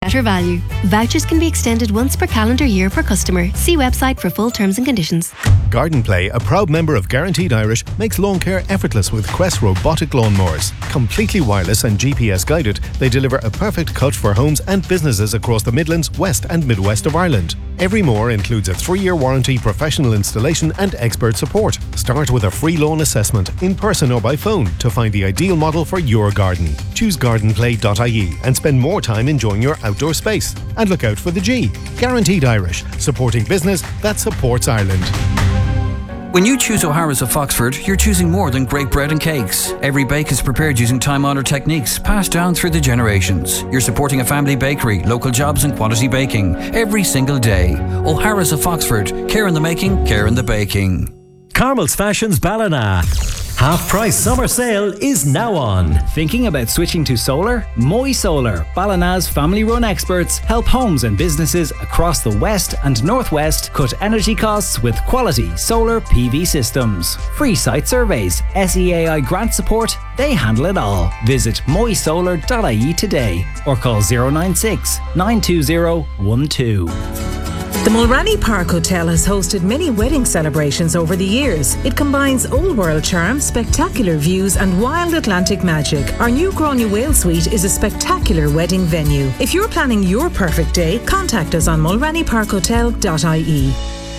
better value. Vouchers can be extended once per calendar year per customer. See website for full terms and conditions. Garden Play, a proud member of Guaranteed Irish, makes lawn care effortless with Quest robotic lawnmowers. Completely wireless and GPS guided, they deliver a perfect cut for homes and businesses across the Midlands, West and Midwest of Ireland. Every mower includes a 3-year warranty, professional installation and expert support. Start with a free lawn assessment, in person or by phone, to find the ideal model for your garden. Choose gardenplay.ie and spend more time enjoying your outdoor space. And look out for the G. Guaranteed Irish, supporting business that supports Ireland. When you choose O'Hara's of Foxford, you're choosing more than great bread and cakes. Every bake is prepared using time-honoured techniques passed down through the generations. You're supporting a family bakery, local jobs and quality baking every single day. O'Hara's of Foxford. Care in the making, care in the baking. Carmel's Fashions Ballina. Half price summer sale is now on. Thinking about switching to solar? Moy Solar, Ballina's family-run experts, help homes and businesses across the west and northwest cut energy costs with quality solar PV systems. Free site surveys, SEAI grant support, they handle it all. Visit moysolar.ie today or call 096 920 12. The Mulranny Park Hotel has hosted many wedding celebrations over the years. It combines old world charm, spectacular views and wild Atlantic magic. Our new Gráinne Whale Suite is a spectacular wedding venue. If you're planning your perfect day, contact us on mulrannyparkhotel.ie.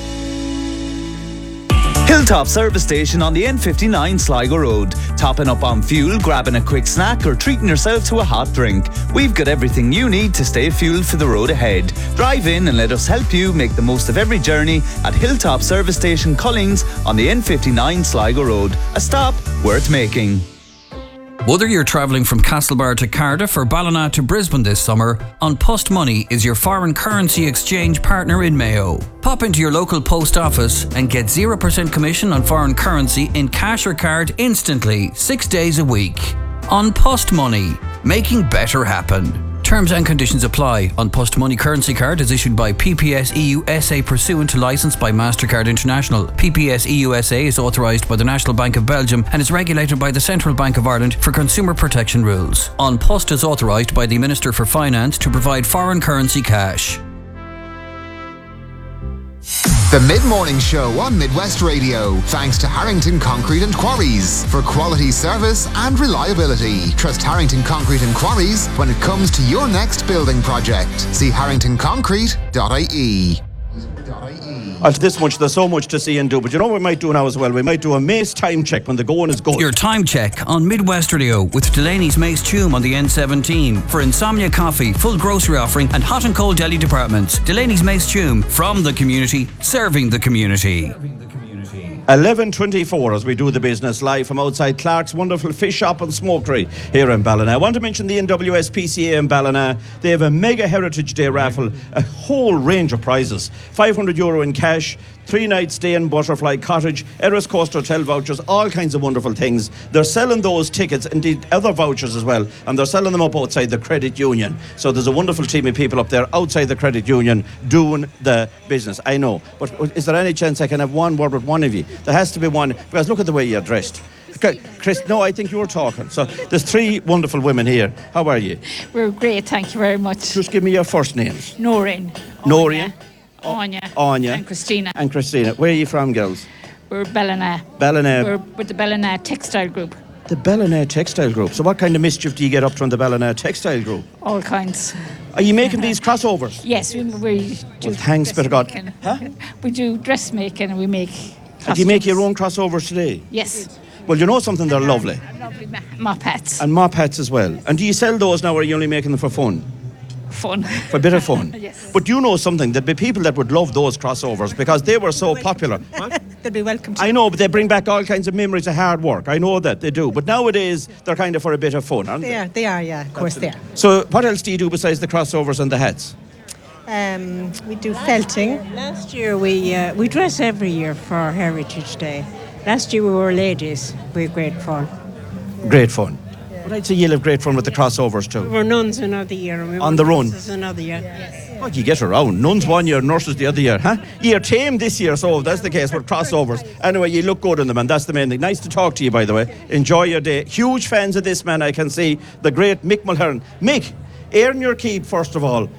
Hilltop Service Station on the N59 Sligo Road. Topping up on fuel, grabbing a quick snack or treating yourself to a hot drink. We've got everything you need to stay fueled for the road ahead. Drive in and let us help you make the most of every journey at Hilltop Service Station Collings on the N59 Sligo Road. A stop worth making. Whether you're travelling from Castlebar to Cardiff or Ballina to Brisbane this summer, An Post Money is your foreign currency exchange partner in Mayo. Pop into your local post office and get 0% commission on foreign currency in cash or card instantly, 6 days a week. An Post Money, making better happen. Terms and conditions apply. An Post Money currency card is issued by PPS EU SA pursuant to licence by MasterCard International. PPS EU SA is authorised by the National Bank of Belgium and is regulated by the Central Bank of Ireland for consumer protection rules. An Post is authorised by the Minister for Finance to provide foreign currency cash. The Mid-Morning Show on Midwest Radio, thanks to Harrington Concrete and Quarries for quality service and reliability. Trust Harrington Concrete and Quarries when it comes to your next building project. See harringtonconcrete.ie. After this much, there's so much to see and do. But you know what we might do now as well? We might do a Mace time check when the going is good. Your time check on Midwest Radio with Delaney's Mace Tume on the N17. For Insomnia Coffee, full grocery offering and hot and cold deli departments. Delaney's Mace Tume, from the community, serving the community. 11:24 as we do the business live from outside Clark's wonderful fish shop and smokery here in Ballina. I want to mention the NWSPCA in Ballina. They have a mega Heritage Day raffle, a whole range of prizes. €500 in cash, 3 nights stay in Butterfly Cottage, Eris Coast Hotel vouchers, all kinds of wonderful things. They're selling those tickets, indeed other vouchers as well, and they're selling them up outside the Credit Union. So there's a wonderful team of people up there outside the Credit Union doing the business. I know, but is there any chance I can have one word with one of you? There has to be one, because look at the way you're dressed. Chris, no, I think you were talking. So there's 3 wonderful women here. How are you? We're great, thank you very much. Just give me your first names. Noreen. Anya. And Christina. And Christina. Where are you from, girls? We're Ballina. Ballina. We're with the Ballina Textile Group. The Ballina Textile Group. So what kind of mischief do you get up from the Ballina Textile Group? All kinds. Are you making these crossovers? Yes, we do. Well, thanks, better God. Huh? We do dressmaking and we make costumes. Do you make your own crossovers today? Yes. Well, you know something? They're lovely. Lovely mop hats. And mop hats as well. And do you sell those now, or are you only making them for fun? Fun. For a bit of fun? Yes. But you know something? There'd be people that would love those crossovers because they were so popular. They'd be welcome to. I know, but they bring back all kinds of memories of hard work. I know that, they do. But nowadays, they're kind of for a bit of fun, aren't they? They are, yeah. Of course they are. So what else do you do besides the crossovers and the hats? We do felting. Last year we dress every year for Heritage Day. Last year we were ladies. We had great fun. Great fun. Yeah. But I'd say you'll have great fun with the crossovers too. We were nuns another year. And we on the run. Another year. Yes. Oh, you get around. Nuns one year, nurses the other year, huh? You're tame this year, so that's the case with crossovers. Anyway, you look good in them, and that's the main thing. Nice to talk to you, by the way. Enjoy your day. Huge fans of this man, I can see. The great Mick Mulhern. Mick, earn your keep, first of all.